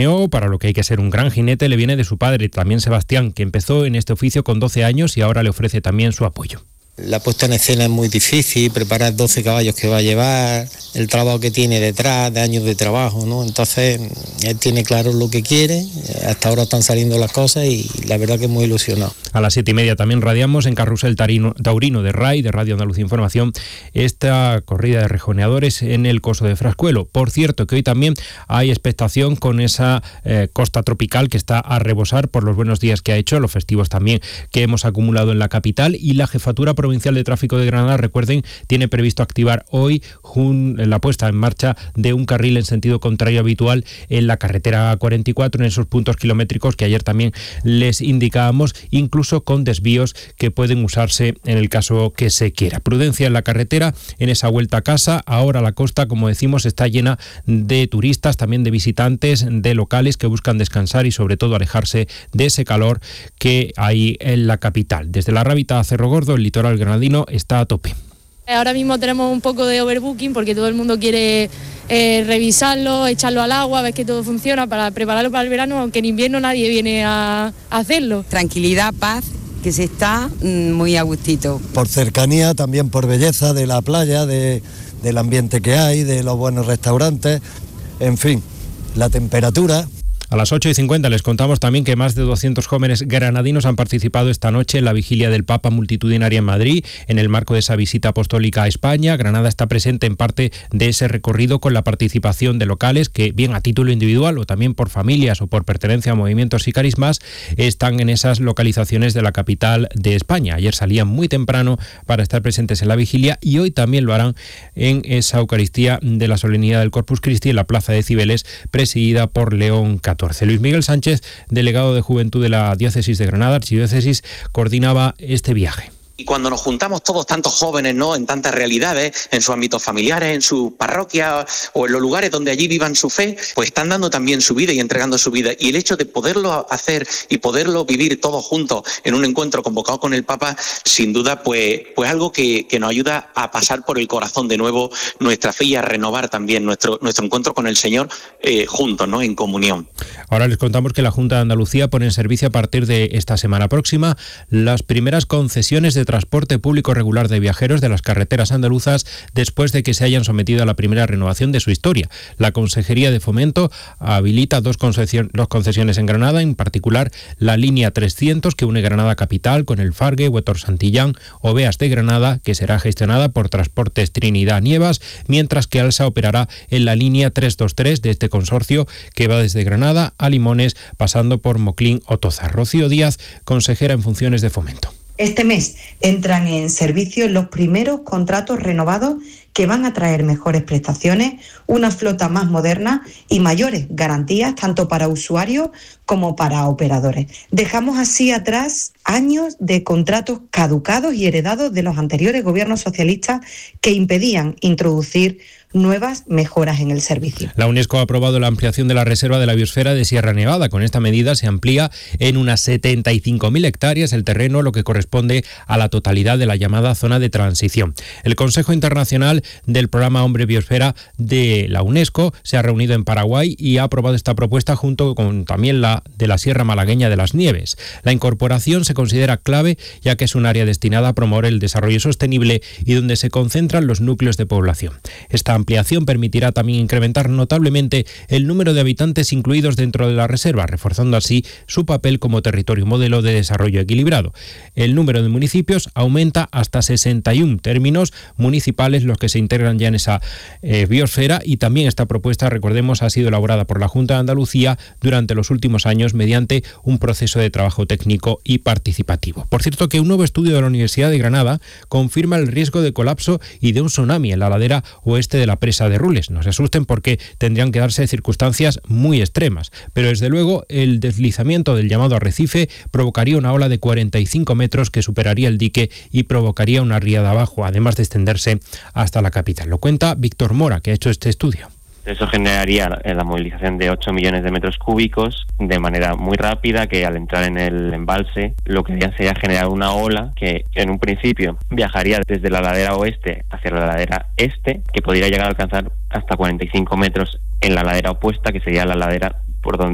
rejoneo, para lo que hay que ser un gran jinete, le viene de su padre, también Sebastián, que empezó en este oficio con 12 años y ahora le ofrece también su apoyo. La puesta en escena es muy difícil, preparar 12 caballos que va a llevar, el trabajo que tiene detrás, de años de trabajo, ¿no? Entonces, él tiene claro lo que quiere, hasta ahora están saliendo las cosas y la verdad que es muy ilusionado. A las 7:30 también radiamos en Carrusel Taurino de RAI, de Radio Andalucía Información, esta corrida de rejoneadores en el Coso de Frascuelo. Por cierto, que hoy también hay expectación con esa costa tropical que está a rebosar por los buenos días que ha hecho, los festivos también que hemos acumulado en la capital, y la Jefatura Provincial de Tráfico de Granada, recuerden, tiene previsto activar hoy la puesta en marcha de un carril en sentido contrario habitual en la carretera 44, en esos puntos kilométricos que ayer también les indicábamos, incluso con desvíos que pueden usarse en el caso que se quiera. Prudencia en la carretera, en esa vuelta a casa. Ahora la costa, como decimos, está llena de turistas, también de visitantes, de locales que buscan descansar y sobre todo alejarse de ese calor que hay en la capital. Desde la Rábita a Cerro Gordo, el litoral granadino está a tope. Ahora mismo tenemos un poco de overbooking porque todo el mundo quiere revisarlo, echarlo al agua, ver que todo funciona para prepararlo para el verano, aunque en invierno nadie viene a hacerlo. Tranquilidad, paz, que se está muy a gustito. Por cercanía, también por belleza de la playa, del ambiente que hay, de los buenos restaurantes, en fin, la temperatura. A las 8:50 les contamos también que más de 200 jóvenes granadinos han participado esta noche en la vigilia del Papa multitudinaria en Madrid, en el marco de esa visita apostólica a España. Granada está presente en parte de ese recorrido con la participación de locales que, bien a título individual o también por familias o por pertenencia a movimientos y carismas, están en esas localizaciones de la capital de España. Ayer salían muy temprano para estar presentes en la vigilia y hoy también lo harán en esa Eucaristía de la Solemnidad del Corpus Christi en la Plaza de Cibeles, presidida por León XIV. Luis Miguel Sánchez, delegado de Juventud de la Diócesis de Granada, Archidiócesis, coordinaba este viaje. Y cuando nos juntamos todos tantos jóvenes, ¿no?, en tantas realidades, en sus ámbitos familiares, en su parroquia o en los lugares donde allí vivan su fe, pues están dando también su vida y entregando su vida. Y el hecho de poderlo hacer y poderlo vivir todos juntos en un encuentro convocado con el Papa, sin duda, pues algo que nos ayuda a pasar por el corazón de nuevo nuestra fe y a renovar también nuestro encuentro con el Señor juntos, ¿no?, en comunión. Ahora les contamos que la Junta de Andalucía pone en servicio a partir de esta semana próxima las primeras concesiones de transporte público regular de viajeros de las carreteras andaluzas después de que se hayan sometido a la primera renovación de su historia. La Consejería de Fomento habilita dos concesiones en Granada, en particular la línea 300 que une Granada Capital con el Fargue, Huetor Santillán o Beas de Granada, que será gestionada por Transportes Trinidad Nievas, mientras que Alsa operará en la línea 323 de este consorcio que va desde Granada a Limones pasando por Moclín o Toza. Rocío Díaz, consejera en funciones de Fomento. Este mes entran en servicio los primeros contratos renovados que van a traer mejores prestaciones, una flota más moderna y mayores garantías tanto para usuarios como para operadores. Dejamos así atrás años de contratos caducados y heredados de los anteriores gobiernos socialistas que impedían introducir nuevas mejoras en el servicio. La UNESCO ha aprobado la ampliación de la reserva de la biosfera de Sierra Nevada. Con esta medida se amplía en unas 75.000 hectáreas el terreno, lo que corresponde a la totalidad de la llamada zona de transición. El Consejo Internacional del Programa Hombre Biosfera de la UNESCO se ha reunido en Paraguay y ha aprobado esta propuesta junto con también la de la Sierra Malagueña de las Nieves. La incorporación se considera clave ya que es un área destinada a promover el desarrollo sostenible y donde se concentran los núcleos de población. Esta ampliación permitirá también incrementar notablemente el número de habitantes incluidos dentro de la reserva, reforzando así su papel como territorio modelo de desarrollo equilibrado. El número de municipios aumenta hasta 61 términos municipales los que se integran ya en esa biosfera, y también esta propuesta, recordemos, ha sido elaborada por la Junta de Andalucía durante los últimos años mediante un proceso de trabajo técnico y participativo. Por cierto, que un nuevo estudio de la Universidad de Granada confirma el riesgo de colapso y de un tsunami en la ladera oeste de la presa de Rules. No se asusten porque tendrían que darse circunstancias muy extremas, pero desde luego el deslizamiento del llamado arrecife provocaría una ola de 45 metros que superaría el dique y provocaría una riada abajo, además de extenderse hasta la capital. Lo cuenta Víctor Mora, que ha hecho este estudio. Eso generaría la movilización de 8 millones de metros cúbicos de manera muy rápida, que al entrar en el embalse lo que haría sería generar una ola que en un principio viajaría desde la ladera oeste hacia la ladera este, que podría llegar a alcanzar hasta 45 metros en la ladera opuesta, que sería la ladera por donde